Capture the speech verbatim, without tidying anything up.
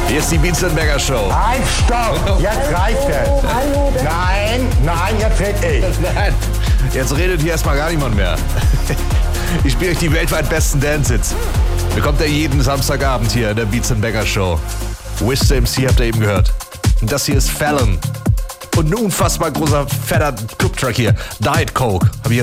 Hier ist die Beatsenberger Show. Nein, stopp! Jetzt reicht es! Nein, nein, jetzt red ich! Nein, jetzt redet hier erstmal gar niemand mehr. Ich spiele euch die weltweit besten Dance-Hits. Bekommt ihr jeden Samstagabend hier in der Beatsenberger Show. Wish the M C habt ihr eben gehört. Und das hier ist Fallon. Und ein unfassbar großer, fetter Clubtrack hier. Diet Coke. Hab ich